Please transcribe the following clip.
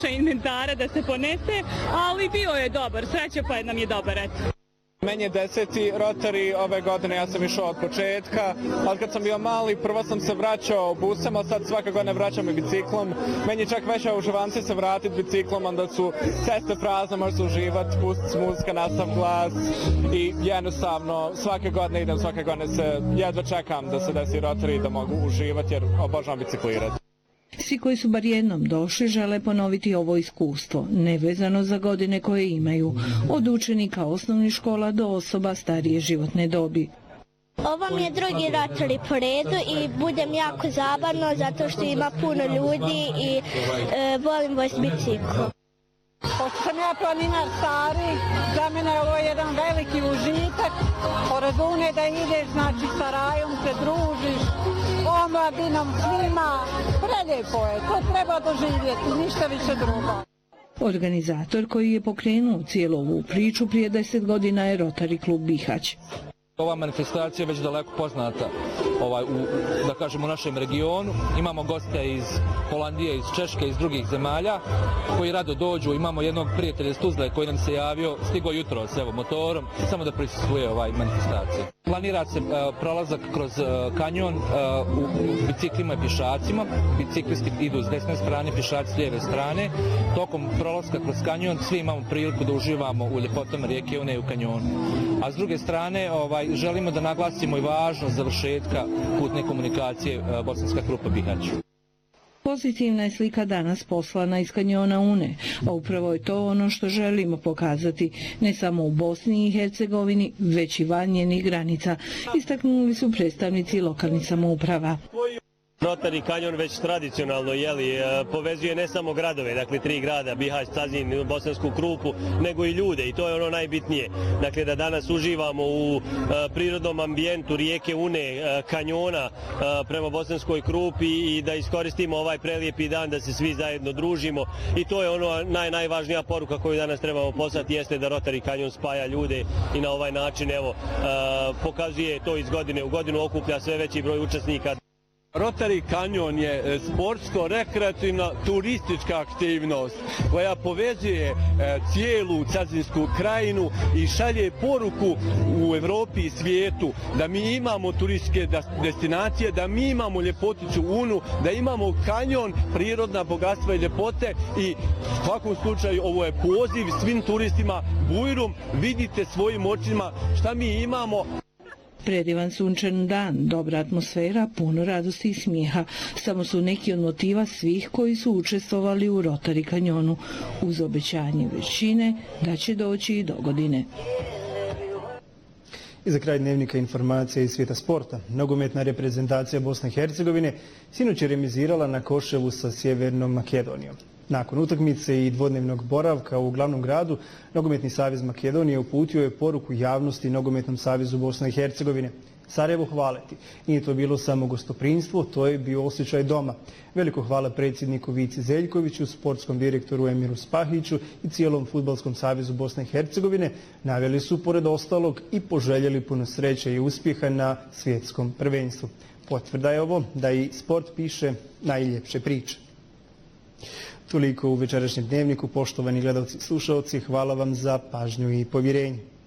inventara da se ponese, ali bio je dobar, sreća pa nam je dobar, eto. Meni je 10. Rotary ove godine, ja sam išao od početka, ali kad sam bio mali, prvo sam se vraćao busom, a sad svake godine vraćam i biciklom. Meni je čak veća uživancija se vratiti biciklom, onda su ceste prazne, može se uživati, pustiti muzika na sav glas i jednostavno svake godine se jedva čekam da se desi Rotary da mogu uživati jer obožavam biciklirati. Svi koji su bar jednom došli žele ponoviti ovo iskustvo, nevezano za godine koje imaju, od učenika osnovnih škola do osoba starije životne dobi. Ovo mi je drugi Rotary po redu i budem jako zabavno zato što ima puno ljudi i volim voziti bicikl. Pošto sam ja planinar stari, za mene je ovo jedan veliki užitak, porazumije da ideš, znači sa rajom se družiš, omladinom, svima, prelijepo je, to treba doživjeti, ništa više drugo. Organizator koji je pokrenuo cijelu ovu priču prije 10 godina je Rotary klub Bihać. Ova manifestacija je već daleko poznata da kažemo u našem regionu. Imamo goste iz Holandije, iz Češke, iz drugih zemalja koji rado dođu. Imamo jednog prijatelja iz Tuzle koji nam se javio, stigo jutros motorom, samo da prisustvuje ovaj manifestaciji. Planira se prolazak kroz kanjon u biciklima i pješacima. Biciklisti idu s desne strane, pješaci s lijeve strane. Tokom prolaska kroz kanjon svi imamo priliku da uživamo u ljepotama rijeke Une i u kanjonu. A s druge strane želimo da naglasimo i važnost završetka putne komunikacije Bosanska Krupa Bihać. Pozitivna je slika danas poslana iz kanjona Une, a upravo je to ono što želimo pokazati, ne samo u Bosni i Hercegovini, već i van njenih granica, istaknuli su predstavnici lokalnih samouprava. Rotary kanjon već tradicionalno povezuje ne samo gradove, dakle 3 grada, Bihać, Cazin, Bosansku Krupu, nego i ljude i to je ono najbitnije. Dakle da danas uživamo u prirodnom ambijentu rijeke Une, kanjona prema Bosanskoj Krupi i da iskoristimo ovaj prelijepi dan da se svi zajedno družimo i to je ono najvažnija poruka koju danas trebamo poslati jeste da Rotary kanjon spaja ljude i na ovaj način pokazuje to iz godine u godinu, okuplja sve veći broj učesnika. Rotary kanjon je sportsko-rekreativna turistička aktivnost koja povezuje cijelu Cazinsku krajinu i šalje poruku u Evropi i svijetu da mi imamo turističke destinacije, da mi imamo ljepoticu Unu, da imamo kanjon, prirodna bogatstva i ljepote i u svakom slučaju ovo je poziv svim turistima Bujrum, vidite svojim očima šta mi imamo. Predivan sunčan dan, dobra atmosfera, puno radosti i smijeha. Samo su neki od motiva svih koji su učestvovali u Rotary kanjonu, uz obećanje većine da će doći i do godine. I za kraj dnevnika informacija iz svijeta sporta. Nogometna reprezentacija Bosne i Hercegovine sinoć je remizirala na Koševu sa Sjevernom Makedonijom. Nakon utakmice i dvodnevnog boravka u glavnom gradu, Nogometni savez Makedonije uputio je poruku javnosti Nogometnom savezu Bosne i Hercegovine. Sarajevo hvaleti. Nije to bilo samo gostoprinstvo, to je bio osjećaj doma. Veliko hvala predsjedniku Vici Zeljkoviću, sportskom direktoru Emiru Spahiću i cijelom Fudbalskom savezu Bosne i Hercegovine. Naveli su, pored ostalog, i poželjeli puno sreće i uspjeha na svjetskom prvenstvu. Potvrda je ovo da i sport piše najljepše priče. Toliko u večerašnjem dnevniku, poštovani gledalci i slušalci, hvala vam za pažnju i povjerenje.